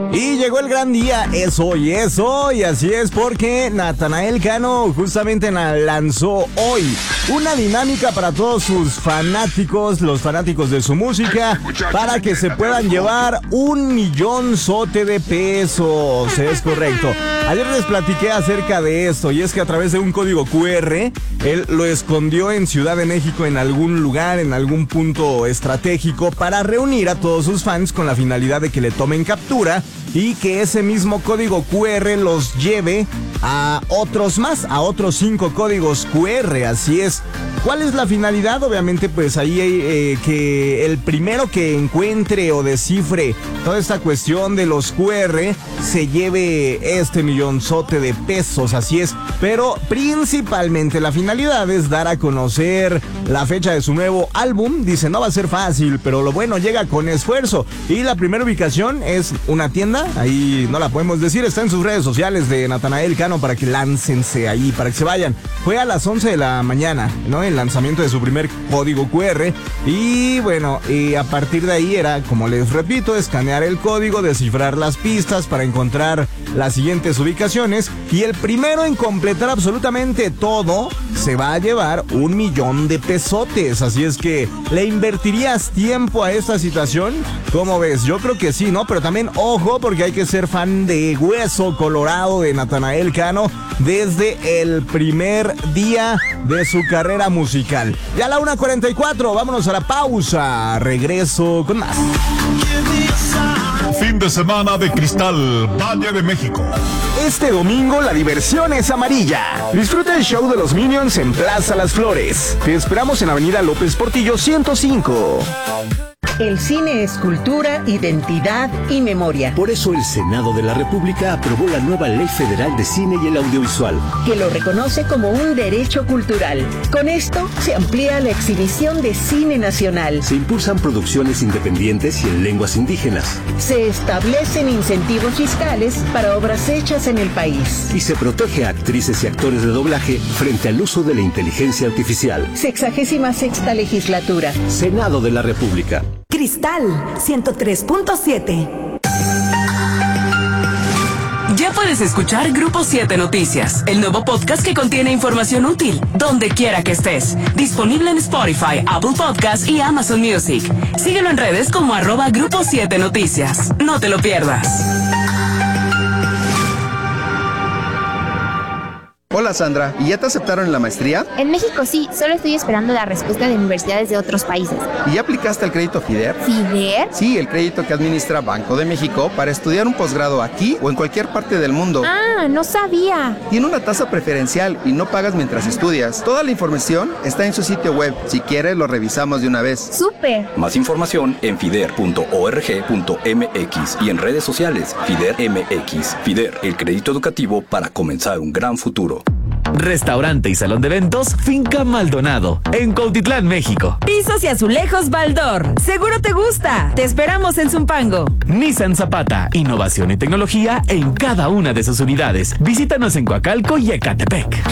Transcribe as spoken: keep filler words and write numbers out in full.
Y llegó el gran día, es hoy, es hoy, así es porque Natanael Cano justamente lanzó hoy una dinámica para todos sus fanáticos, los fanáticos de su música, para que se puedan llevar un millonzote de pesos, es correcto. Ayer les platiqué acerca de esto y es que a través de un código cu erre, él lo escondió en Ciudad de México en algún lugar, en algún punto estratégico para reunir a todos sus fans con la finalidad de que le tomen captura y que ese mismo código cu erre los lleve a otros más, a otros cinco códigos cu erre, así es. ¿Cuál es la finalidad? Obviamente pues ahí eh, que el primero que encuentre o descifre toda esta cuestión de los cu erre se lleve este millonzote de pesos, así es. Pero principalmente la finalidad es dar a conocer la fecha de su nuevo álbum. Dice, no va a ser fácil, pero lo bueno llega con esfuerzo. Y la primera ubicación es una tienda, ahí no la podemos decir, está en sus redes sociales de Natanael Cano para que láncense ahí, para que se vayan. Fue a las once de la mañana, ¿no? El lanzamiento de su primer código cu erre. Y bueno, y a partir de ahí era, como les repito, escanear el código, descifrar las pistas para encontrar las siguientes ubicaciones. Y el primero en completar absolutamente todo se va a llevar un millón de pesotes. Así es que, ¿le invertirías tiempo a esta situación? ¿Cómo ves? Yo creo que sí, ¿no? Pero también, ojo, porque hay que ser fan de hueso colorado de Natanael Cano desde el primer día de su carrera musical. Ya a la una cuarenta y cuatro, vámonos a la pausa. Regreso con más. Fin de semana de Cristal, Valle de México. Este domingo la diversión es amarilla. Disfruta el show de los Minions en Plaza Las Flores. Te esperamos en Avenida López Portillo ciento cinco. El cine es cultura, identidad y memoria. Por eso el Senado de la República aprobó la nueva Ley Federal de Cine y el Audiovisual, que lo reconoce como un derecho cultural. Con esto se amplía la exhibición de cine nacional. Se impulsan producciones independientes y en lenguas indígenas. Se establecen incentivos fiscales para obras hechas en el país. Y se protege a actrices y actores de doblaje frente al uso de la inteligencia artificial. Sexagésima sexta legislatura. Senado de la República. Cristal ciento tres punto siete. Ya puedes escuchar Grupo siete Noticias, el nuevo podcast que contiene información útil, donde quiera que estés. Disponible en Spotify, Apple Podcasts y Amazon Music. Síguelo en redes como arroba Grupo siete Noticias. No te lo pierdas. Hola Sandra, ¿y ya te aceptaron en la maestría? En México sí, solo estoy esperando la respuesta de universidades de otros países. ¿Y ya aplicaste al crédito FIDER? ¿FIDER? Sí, el crédito que administra Banco de México para estudiar un posgrado aquí o en cualquier parte del mundo. Ah, no sabía. Tiene una tasa preferencial y no pagas mientras estudias. Toda la información está en su sitio web. Si quieres, lo revisamos de una vez. ¡Súper! Más información en fider punto org punto mx y en redes sociales FIDER M X. FIDER, el crédito educativo para comenzar un gran futuro. Restaurante y salón de eventos Finca Maldonado, en Cuautitlán, México. Pisos y azulejos Baldor. Seguro te gusta. Te esperamos en Zumpango. Nissan Zapata, innovación y tecnología en cada una de sus unidades. Visítanos en Coacalco y Ecatepec.